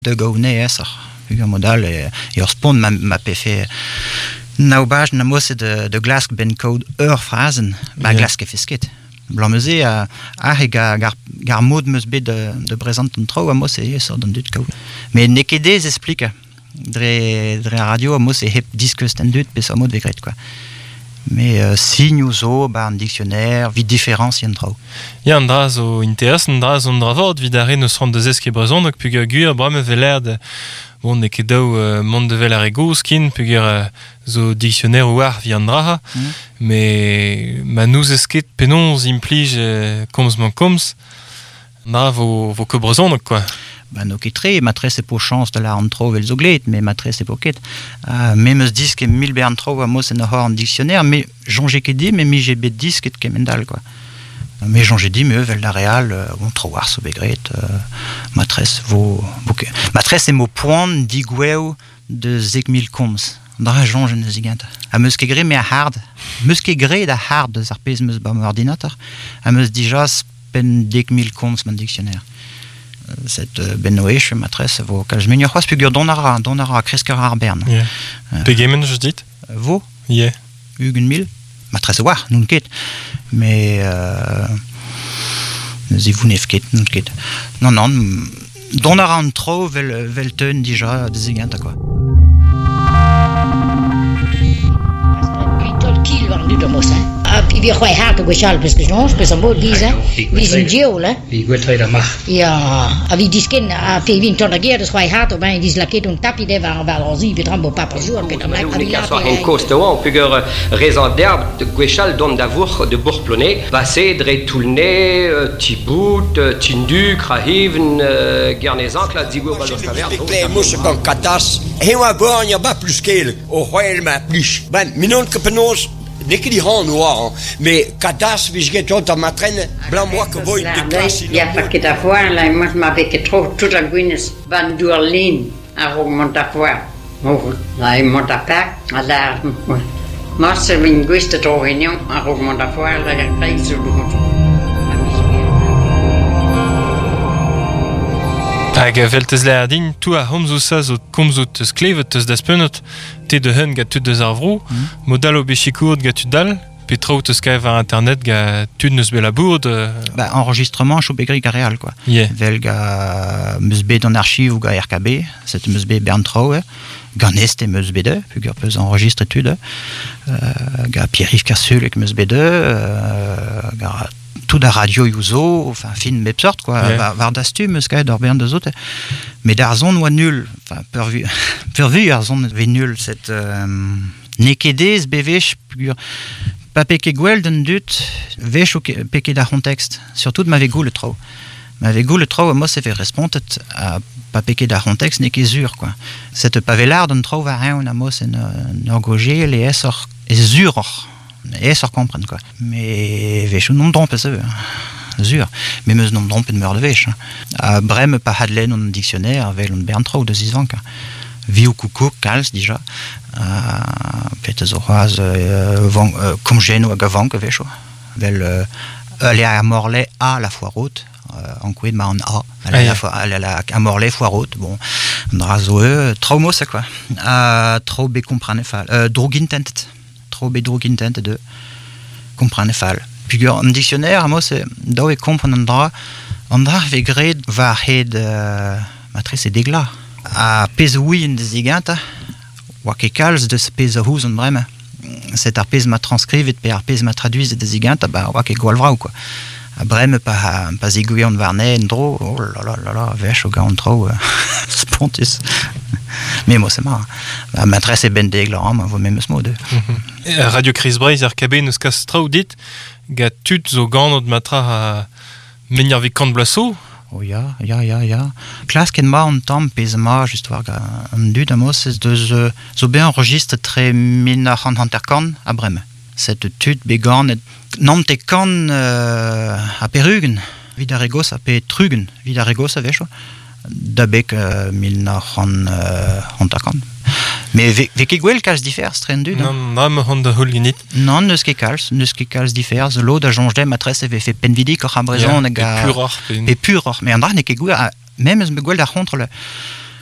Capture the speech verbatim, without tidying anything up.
de gaune esser. Pugur modal e ur spont ma ma pe fait naubaj na mos de de glask ben code ur phrasen ba glask fisket. Blameze a a gar gar gar mod meus bet de de présent tro a mos e so dan dut code. Mais nekedez explique dre dre radio a mos e hep disque standut pe so mod vegret quoi. Mais euh, signe ou zo, bah, un dictionnaire, vite différence, y'en trop. Ja, an dra zo interessen, dra zo dra vort, vidare neus ran deus ket brezon, donc pugur guir, brame veler de, bon, ne ket daou euh, mont de veler ego, skin, pugur euh, zo dictionnaire ou ar vi an dra, mm. mais ma nous esket penons implige euh, komz man komz, dra vo, vo ket brezon, donc quoi. Ben, no ket tre, ma tre c'est po chance de la an tro vel zo glet, mais ma tre c'est po ket. Uh, me meus dis ket mil be an tro a mos en hor an dictionnaire, mais jonge ket di, mais mi j'ai bet dis ket kemendal, quoi. Mais jonge di, me vel la real, uh, on tro war so begret, uh, ma tre vo, vo ket. Ma tre c'est mo poan di gweo de zeg mil komz. Dra jonge ne zigant. A meus ket gre me a hard, meus ket gre da hard de zarpez meus ba mo ordinateur, a meus dijas pen dek mil komz man dictionnaire. Cette ben noech matresse vo kalj menio c'hoaz pugur donara donara kresker ar bern. Yeah. Uh, Pegemen je dit vo yeah. Ugen mil matresse war nun ket mais euh, zi vous nef ket nun ket non non donara an tro vel vel teun dija deziganta quoi. Kiel waren nu de moest. Ik weer gewoon haken bij Charles dus gezond, dus een mooi visa, visa in jail hè. Ik wil twee dat mag. Ja, wie die skin, a pe vin ton agier dus gewoon haken, maar die laket un tapi de waren wel al zien, bedram op papa jour, que dan ik ja so en coste wa pugur raison d'herbe de Guéchal don d'avour de Bourploné, passé dre Toulné, Tibout, Tindu, Krahiven, Guernezan, la digo balos taverne. Les mouches comme Katas, et moi bon, y a pas plus qu'elle, au royal ma plus. Ben, minon que penos dès qu'il y rend noir, mais Kadas, vi j'ai tout à ma traîne, blanc moi que voy de classe. Il y a pas que d'avoir là, moi je m'avais que trop toute la Guinness, Van Durlin, à Montafoire. Oh, là il monte à pas, à la moi c'est une guiste de réunion à Montafoire, là il y a sur le Hag veltez le adin, tu a homzousa zo komzout eus klevet eus daspenot, te de hun ga tud eus ar vrou, mm. modal o bechikourt ga tud dal, pe traout eus kaev ar internet ga tud neus be labourd. Euh... Bah, enregistrement chou begri ga real, quoi. Yeah. Vel ga meus bet an archiv ou ga R K B, set meus bet bern trao, eh. Ga nest e meus bet de, pugur peus enregistre tud, euh, ga Pierre-Yves Kersul ek meus bet de, euh, ga tout da radio yuzo, enfin fin me sort quoi, yeah. va var dastu meus kaet ur bern deus autres. Mais d'arzon oa nul, enfin pervu pervu arzon ve nul cette euh, nekedez bevech pugur pa peke gwell d'un dut vech o peke da contexte, surtout de ma vegou le tro. Ma vegou le tro moi se fait respondet a pa peke da contexte nekezur quoi. Cette pavelar d'un tro va rien a mos en orgoge les essor ezur. Et ça comprendre quoi. Mais vech non trompe ça. Zur. Mais meus non trompe de meur de vech. A brem pa hadlen un dictionnaire vel un berntrau de zizvanka. Viu coucou cals déjà. A peut zo raz van comme geno a gavanka vecho. Vel aller à Morlaix à la foiroute. En quid ma en a. Elle la fois à Morlaix foiroute. Bon. Drazo traumo ça quoi. A trop be comprendre fa. Drogintent. Bedroog intent de comprendre fal. Puis un dictionnaire, moi c'est d'où est comprendre andra, andra vegred va hed matrice degla. A pezoui in desiganta, wa ke kals de pezohus en breme. Cet arpez ma transcrive et arpez ma traduise desiganta, ba wa ke gwalvrau quoi. A breme pa pa zigoué en varnet ndro, oh là là là là, vech o ga en tro spontis. Mais moi c'est marrant. Ma maîtresse est ben déglant, moi vous même ce mot de. Radio Chris Braze R K B neus kas traoù dit ga tut zo gant matra a menir vi kant blasso. Oh ya, ya ya ya. Classe ken ma on tam pez ma juste voir ga un dud amos de zo zo ben enregistre très mina han hanterkan à Brême. Cette tut began non te kan euh, à Perugen, vidaregos à Petrugen, vidaregos à vecho. Dabek uh, milna han uh, hantakan. Mais veke gwell kals differs trendu. Non, non, me hon de hulginit. Non, neus ket kals, neus ket kals differs. Lo da jonge matresse avait fait penvidi ko ha brezon ga. Et pur or. Et pur or. Mais andra ne ket gwell, même me gwell da contre le